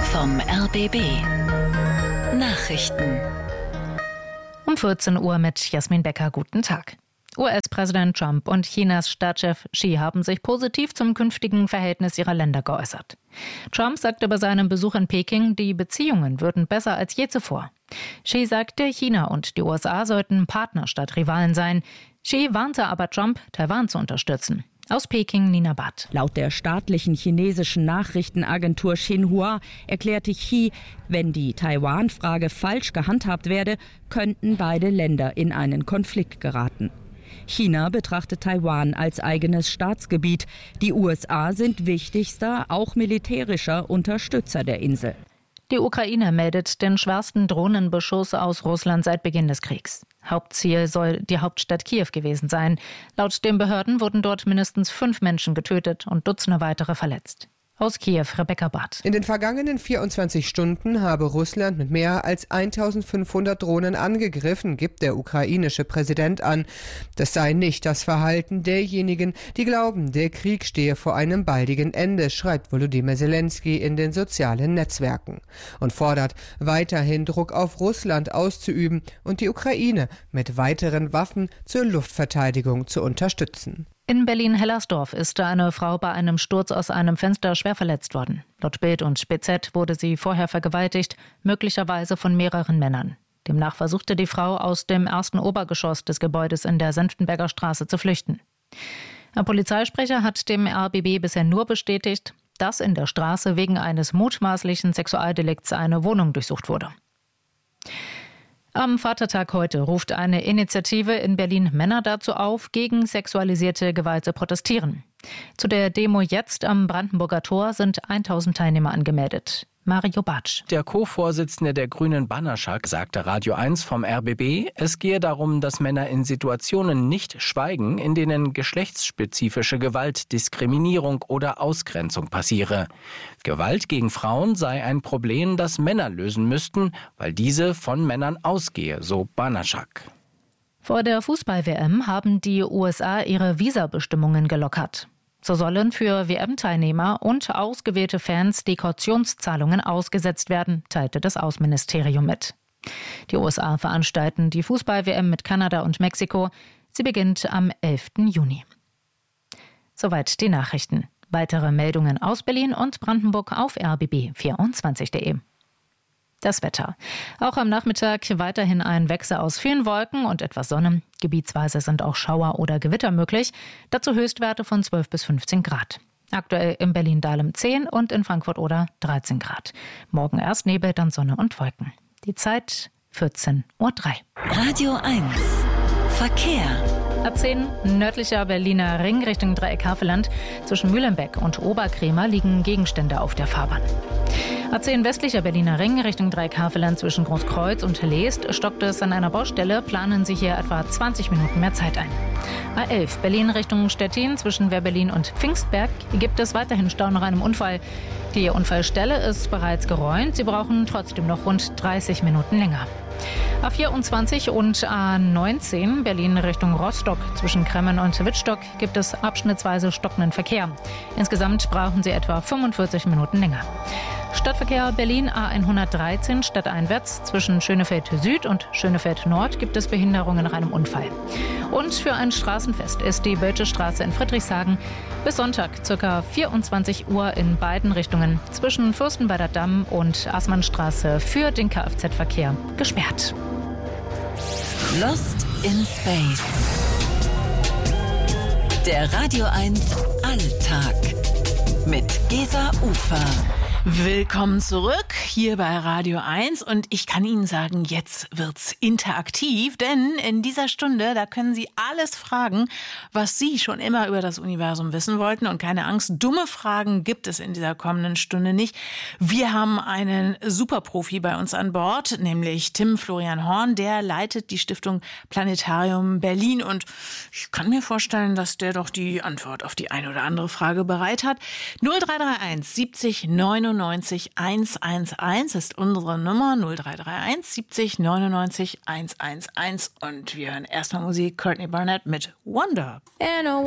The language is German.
vom RBB. Nachrichten. Um 14 Uhr mit Jasmin Becker. Guten Tag. US-Präsident Trump und Chinas Staatschef Xi haben sich positiv zum künftigen Verhältnis ihrer Länder geäußert. Trump sagte bei seinem Besuch in Peking, die Beziehungen würden besser als je zuvor. Xi sagte, China und die USA sollten Partner statt Rivalen sein. Xi warnte aber Trump, Taiwan zu unterstützen. Aus Peking, Nina Barth. Laut der staatlichen chinesischen Nachrichtenagentur Xinhua erklärte Xi, wenn die Taiwan-Frage falsch gehandhabt werde, könnten beide Länder in einen Konflikt geraten. China betrachtet Taiwan als eigenes Staatsgebiet. Die USA sind wichtigster, auch militärischer Unterstützer der Insel. Die Ukraine meldet den schwersten Drohnenbeschuss aus Russland seit Beginn des Kriegs. Hauptziel soll die Hauptstadt Kiew gewesen sein. Laut den Behörden wurden dort mindestens 5 Menschen getötet und Dutzende weitere verletzt. Aus Kiew, Rebecca Barth. In den vergangenen 24 Stunden habe Russland mit mehr als 1500 Drohnen angegriffen, gibt der ukrainische Präsident an. Das sei nicht das Verhalten derjenigen, die glauben, der Krieg stehe vor einem baldigen Ende, schreibt Volodymyr Zelensky in den sozialen Netzwerken und fordert, weiterhin Druck auf Russland auszuüben und die Ukraine mit weiteren Waffen zur Luftverteidigung zu unterstützen. In Berlin-Hellersdorf ist eine Frau bei einem Sturz aus einem Fenster schwer verletzt worden. Laut Bild und BZ wurde sie vorher vergewaltigt, möglicherweise von mehreren Männern. Demnach versuchte die Frau aus dem ersten Obergeschoss des Gebäudes in der Senftenberger Straße zu flüchten. Ein Polizeisprecher hat dem RBB bisher nur bestätigt, dass in der Straße wegen eines mutmaßlichen Sexualdelikts eine Wohnung durchsucht wurde. Am Vatertag heute ruft eine Initiative in Berlin Männer dazu auf, gegen sexualisierte Gewalt zu protestieren. Zu der Demo jetzt am Brandenburger Tor sind 1000 Teilnehmer angemeldet. Mario Bartsch. Der Co-Vorsitzende der Grünen Banaschak sagte Radio 1 vom RBB, es gehe darum, dass Männer in Situationen nicht schweigen, in denen geschlechtsspezifische Gewalt, Diskriminierung oder Ausgrenzung passiere. Gewalt gegen Frauen sei ein Problem, das Männer lösen müssten, weil diese von Männern ausgehe, so Banaschak. Vor der Fußball-WM haben die USA ihre Visabestimmungen gelockert. So sollen für WM-Teilnehmer und ausgewählte Fans die Kautionszahlungen ausgesetzt werden, teilte das Außenministerium mit. Die USA veranstalten die Fußball-WM mit Kanada und Mexiko. Sie beginnt am 11. Juni. Soweit die Nachrichten. Weitere Meldungen aus Berlin und Brandenburg auf rbb24.de. Das Wetter. Auch am Nachmittag weiterhin ein Wechsel aus vielen Wolken und etwas Sonne. Gebietsweise sind auch Schauer oder Gewitter möglich. Dazu Höchstwerte von 12 bis 15 Grad. Aktuell in Berlin-Dahlem 10 und in Frankfurt-Oder 13 Grad. Morgen erst Nebel, dann Sonne und Wolken. Die Zeit 14:03 Uhr. Radio 1. Verkehr. A10 nördlicher Berliner Ring Richtung Dreieck-Havelland. Zwischen Mühlenbeck und Oberkrämer liegen Gegenstände auf der Fahrbahn. A10 westlicher Berliner Ring Richtung Dreieck-Havelland zwischen Großkreuz und Leest stockt es an einer Baustelle, planen Sie hier etwa 20 Minuten mehr Zeit ein. A11 Berlin Richtung Stettin zwischen Wehrberlin und Pfingstberg gibt es weiterhin Stau nach einem Unfall. Die Unfallstelle ist bereits geräumt, Sie brauchen trotzdem noch rund 30 Minuten länger. A24 und A19 Berlin Richtung Rostock zwischen Kremmen und Wittstock gibt es abschnittsweise stockenden Verkehr. Insgesamt brauchen Sie etwa 45 Minuten länger. Stadtverkehr Berlin A113 stadteinwärts zwischen Schönefeld Süd und Schönefeld Nord gibt es Behinderungen nach einem Unfall. Und für ein Straßenfest ist die Bölsche Straße in Friedrichshagen bis Sonntag ca. 24 Uhr in beiden Richtungen zwischen Fürstenwalder Damm und Assmannstraße für den Kfz-Verkehr gesperrt. Lost in Space. Der Radio 1 Alltag mit Gesa Ufer. Willkommen zurück hier bei Radio 1 und ich kann Ihnen sagen, jetzt wird's interaktiv, denn in dieser Stunde, da können Sie alles fragen, was Sie schon immer über das Universum wissen wollten und keine Angst, dumme Fragen gibt es in dieser kommenden Stunde nicht. Wir haben einen Superprofi bei uns an Bord, nämlich Tim Florian Horn, der leitet die Stiftung Planetarium Berlin und ich kann mir vorstellen, dass der doch die Antwort auf die eine oder andere Frage bereit hat. 0331 70 99 111 ist unsere Nummer 0331 70 99 111 und wir hören erstmal Musik Courtney Barnett mit Wonder.